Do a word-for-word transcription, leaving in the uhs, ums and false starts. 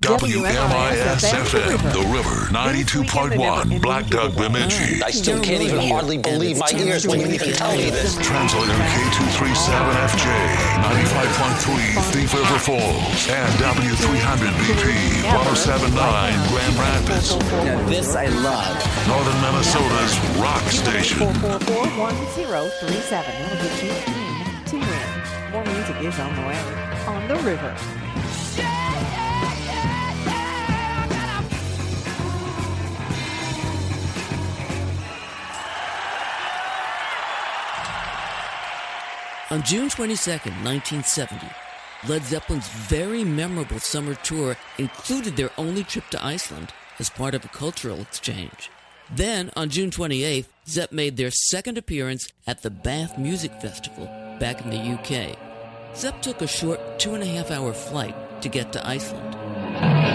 W M I S F M, The River, ninety-two point one, Black Duck Bemidji. I still can't even hardly believe my ears when you even tell me this. Translator K two thirty-seven F J, ninety-five point three, Thief River Falls, and W three hundred B P, one oh seven point nine, Grand Rapids. Now this I love. Northern Minnesota's rock station. four four four, one zero three seven. That'll get you in to win. More music is on the way on The River. On June twenty-second, nineteen seventy, Led Zeppelin's very memorable summer tour included their only trip to Iceland as part of a cultural exchange. Then, on June twenty-eighth, Zepp made their second appearance at the Bath Music Festival back in the U K. Zepp took a short two-and-a-half-hour flight to get to Iceland.